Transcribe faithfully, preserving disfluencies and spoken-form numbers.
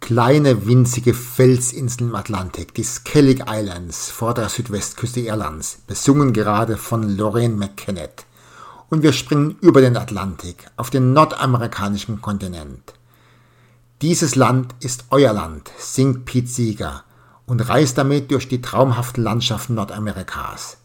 Kleine, winzige Felsinseln im Atlantik, die Skellig Islands vor der Südwestküste Irlands, besungen gerade von Lorraine McKennett. Und wir springen über den Atlantik auf den nordamerikanischen Kontinent. Dieses Land ist euer Land, singt Pete Seeger und reist damit durch die traumhaften Landschaften Nordamerikas.